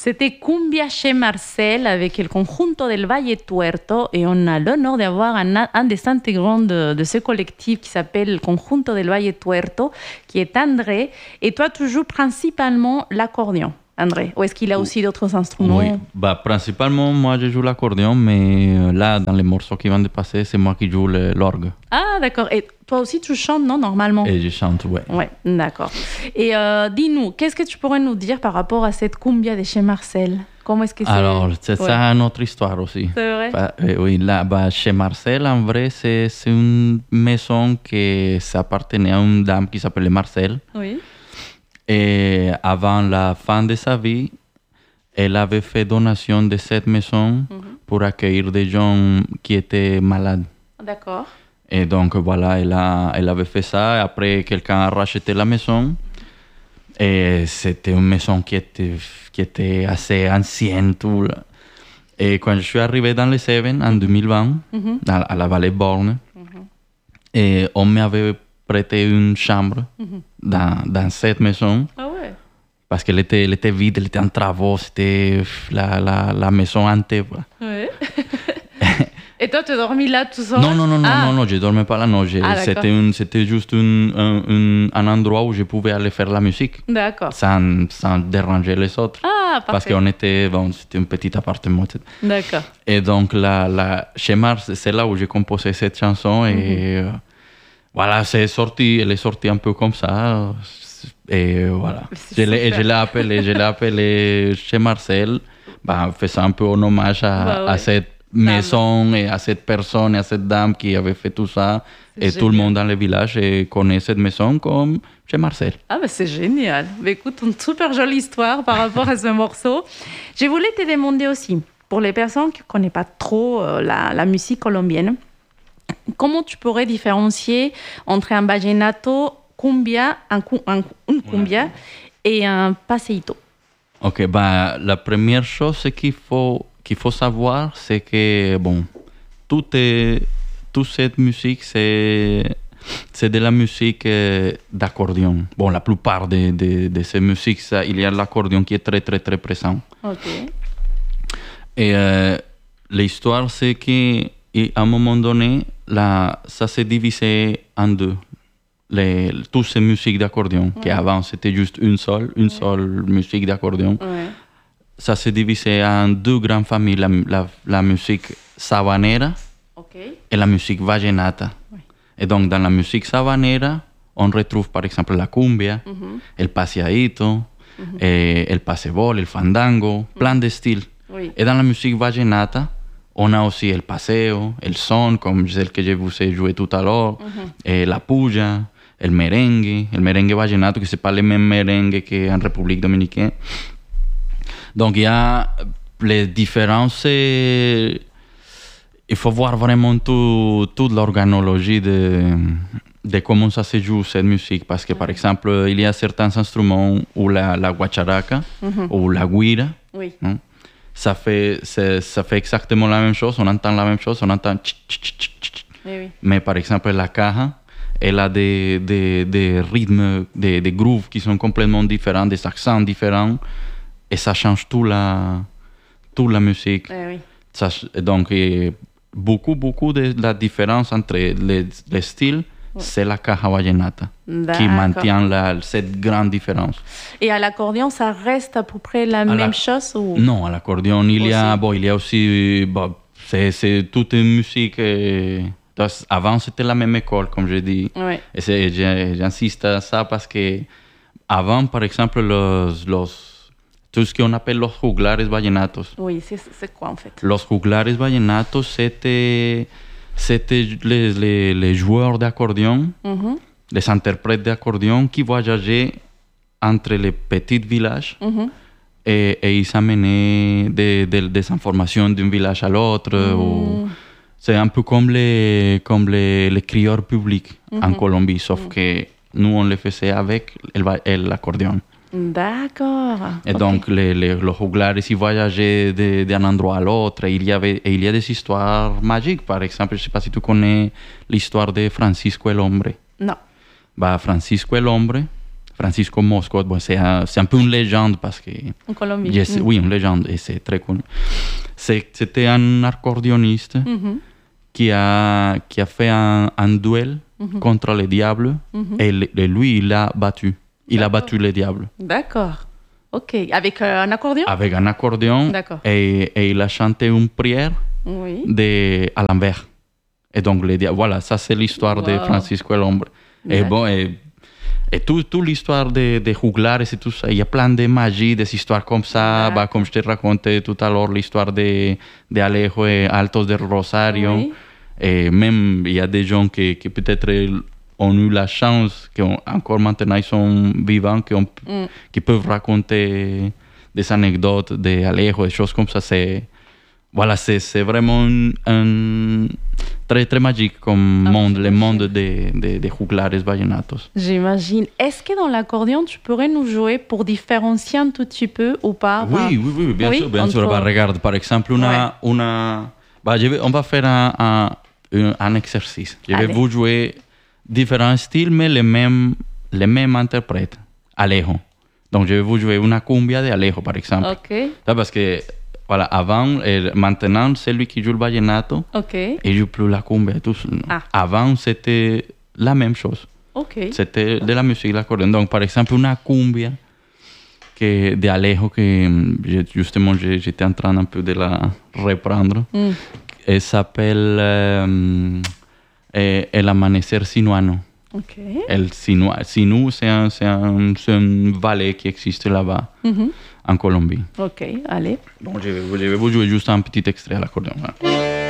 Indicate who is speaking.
Speaker 1: C'était Cumbia chez Marcel avec el conjunto del Valle Tuerto et on a l'honneur d'avoir un des intégrants de ce collectif qui s'appelle le Conjunto del Valle Tuerto, qui est André. Et toi, tu joues principalement l'accordéon, André, ou est-ce qu'il a aussi d'autres instruments?
Speaker 2: Oui, principalement, moi, je joue l'accordéon, mais là, dans les morceaux qui viennent de passer, c'est moi qui joue l'orgue.
Speaker 1: Ah, d'accord. Et toi aussi, tu chantes, non, normalement?
Speaker 2: Et je chante, ouais.
Speaker 1: Ouais, d'accord. Et dis-nous, qu'est-ce que tu pourrais nous dire par rapport à cette cumbia de chez Marcel? Comment est-ce que c'est?
Speaker 2: Alors, c'est ça notre histoire aussi.
Speaker 1: C'est vrai?
Speaker 2: Oui, là, chez Marcel, en vrai, c'est une maison qui appartenait à une dame qui s'appelait Marcel.
Speaker 1: Oui.
Speaker 2: Et avant la fin de sa vie, elle avait fait donation de cette maison pour accueillir des gens qui étaient malades.
Speaker 1: D'accord.
Speaker 2: Et donc, voilà, elle avait fait ça. Et après, quelqu'un a racheté la maison. Et c'était une maison qui était assez ancienne. Tout. Et quand je suis arrivé dans les Cévennes en 2020, à la vallée Borne, et on m'avait prêté une chambre dans cette maison.
Speaker 1: Ah ouais.
Speaker 2: Parce qu'elle était vide, elle était en travaux, c'était la maison hantée.
Speaker 1: Ouais. Et toi, tu as dormi là tout seul?
Speaker 2: Non, je ne dormais pas là. Non. C'était juste un endroit où je pouvais aller faire la musique.
Speaker 1: D'accord.
Speaker 2: Sans déranger les autres.
Speaker 1: Ah, parfait.
Speaker 2: Parce qu'on était, c'était un petit appartement.
Speaker 1: D'accord.
Speaker 2: Et donc, chez Mars, c'est là où j'ai composé cette chanson. Et voilà, elle est sortie un peu comme ça. Et voilà. Je l'ai appelé chez Marcel, faisant un peu un hommage à cette maison et à cette personne et à cette dame qui avait fait tout ça. Et génial. Tout le monde dans le village connaît cette maison comme chez Marcel.
Speaker 1: Ah, c'est génial. Écoute, une super jolie histoire par rapport à ce morceau. Je voulais te demander aussi, pour les personnes qui ne connaissent pas trop la musique colombienne, comment tu pourrais différencier entre un vallenato, cumbia, une cumbia et un paseíto?
Speaker 2: Ok, la première chose qu'il faut savoir, c'est que toute cette musique, c'est de la musique d'accordéon. Bon, la plupart de ces musiques, il y a l'accordéon qui est très, très, très présent.
Speaker 1: Ok.
Speaker 2: Et l'histoire, c'est qu'à un moment donné, ça s'est divisé en deux. Toutes ces musiques d'accordéon, qui avant c'était juste une seule musique d'accordéon. Ouais. Ça s'est divisé en deux grandes familles, la musique sabanera et la musique vallenata. Oui. Et donc, dans la musique sabanera, on retrouve par exemple la cumbia, el paseadito, el pasebol, el fandango, plein de styles. Oui. Et dans la musique vallenata, on a aussi el paseo, el son, comme celle que je vous ai joué tout à l'heure, et la puya, el merengue vallenato, que c'est pas le même merengue qu'en République dominicaine. Donc, il y a les différences. Il faut voir vraiment toute l'organologie de comment ça se joue cette musique. Parce que, par exemple, il y a certains instruments où la guacharaca ou la guira, hein, ça fait exactement la même chose. On entend la même chose, on entend oui. Mais, par exemple, la caja, elle a des rythmes, des grooves qui sont complètement différents, des accents différents. Et ça change toute la musique. Oui. Donc, beaucoup de la différence entre les styles, c'est la caja vallenata qui maintient cette grande différence.
Speaker 1: Et à l'accordéon, ça reste à peu près la même chose ou...
Speaker 2: Non, à l'accordéon, il y a aussi... c'est toute une musique... Avant, c'était la même école, comme je dis. Oui. Et j'insiste à ça parce que avant, par exemple, tout ce qu'on appelle los juglares vallenatos.
Speaker 1: Oui, c'est quoi en fait?
Speaker 2: Los juglares vallenatos, c'était les joueurs d'accordéon, les interprètes d'accordéon qui voyageaient entre les petits villages et ils amenaient des informations d'un village à l'autre. C'est un peu comme les crieurs publics en Colombie, sauf que nous, on le faisait avec l'accordéon.
Speaker 1: D'accord.
Speaker 2: Et donc, les juglares, ils voyageaient d'un endroit à l'autre. Et il y a des histoires magiques. Par exemple, je ne sais pas si tu connais l'histoire de Francisco el Hombre.
Speaker 1: Non.
Speaker 2: Francisco el Hombre, Francisco Mosco, bon, c'est un peu une légende parce que...
Speaker 1: En Colombie.
Speaker 2: Oui, une légende, et c'est très connu. C'était un accordéoniste qui a fait un duel contre le diable et lui, il l'a battu. Il a battu le diable.
Speaker 1: D'accord. Ok. Avec un accordéon?
Speaker 2: Avec un accordéon.
Speaker 1: D'accord.
Speaker 2: Et il a chanté une prière à l'envers. Et donc, le diable, voilà, ça c'est l'histoire de Francisco el Hombre. Et bon, et toute l'histoire de juglares et tout ça, il y a plein de magie, des histoires comme ça, bah, comme je te racontais tout à l'heure, l'histoire de Alejo et Altos del Rosario.
Speaker 1: Oui.
Speaker 2: Et même, il y a des gens qui peut-être ont eu la chance, qui encore maintenant ils sont vivants, qui peuvent raconter des anecdotes d'Alejo, des choses comme ça. Voilà, c'est vraiment un très, très magique comme monde, le monde des juglares vallenatos.
Speaker 1: J'imagine. Est-ce que dans l'accordéon, tu pourrais nous jouer pour différencier un tout petit peu ou pas?
Speaker 2: Oui, bien sûr. Bah, regarde, par exemple, bah, on va faire un exercice. Je vais vous jouer différents styles, mais les mêmes interprètes. Alejo. Donc, je vais vous jouer une cumbia de Alejo, par exemple.
Speaker 1: Ok.
Speaker 2: Parce que voilà, maintenant, c'est lui qui joue le vallenato.
Speaker 1: Ok.
Speaker 2: Et joue plus la cumbia. Avant, c'était la même chose.
Speaker 1: Ok.
Speaker 2: C'était de la musique de l'accordéon. Donc, par exemple, une cumbia de Alejo, que justement, j'étais en train un peu de la reprendre. Elle s'appelle El Amanecer Sinuano.
Speaker 1: Ok.
Speaker 2: El Sinu, c'est un valet qui existe là-bas, en Colombie.
Speaker 1: Ok, allez.
Speaker 2: Donc, je vais vous jouer juste un petit extrait à l'accordéon. Voilà.